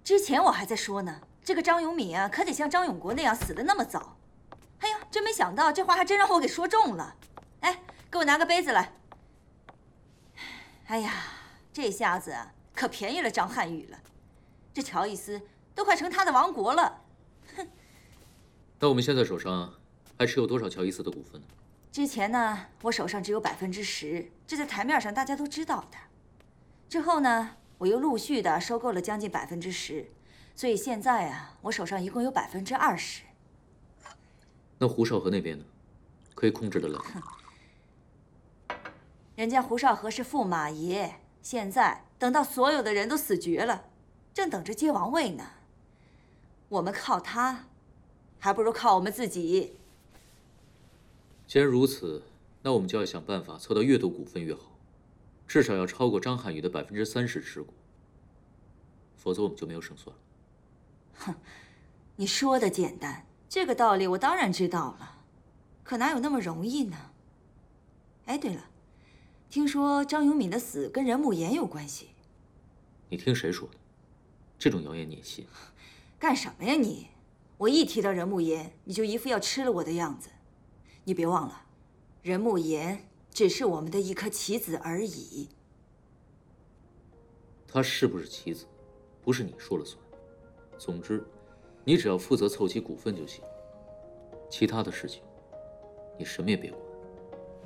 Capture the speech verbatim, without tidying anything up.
之前我还在说呢，这个张永敏啊，可得像张永国那样死得那么早。哎呀，真没想到这话还真让我给说中了。哎，给我拿个杯子来。哎呀，这下子啊，可便宜了张瀚宇了。这乔伊斯都快成他的王国了。哼。 那我们现在手上还持有多少乔伊斯的股份呢？ 之前呢，我手上只有百分之十，这在台面上大家都知道的。之后呢，我又陆续的收购了将近百分之十，所以现在啊，我手上一共有百分之二十。 那胡少河那边呢？可以控制得了？ 人家胡少河是驸马爷，现在等到所有的人都死绝了，正等着接王位呢。我们靠他，还不如靠我们自己。 既然如此，那我们就要想办法凑到越多股份越好，至少要超过张瀚宇的百分之三十持股，否则我们就没有胜算了。 哼，你说的简单，这个道理我当然知道了，可哪有那么容易呢？哎，对了，听说张永敏的死跟任慕言有关系。 你听谁说的？这种谣言你也信？ 干什么呀你？我一提到任慕言，你就一副要吃了我的样子。你别忘了，任慕言只是我们的一颗棋子而已。 他是不是棋子，不是你说了算。总之，你只要负责凑齐股份就行，其他的事情，你什么也别管。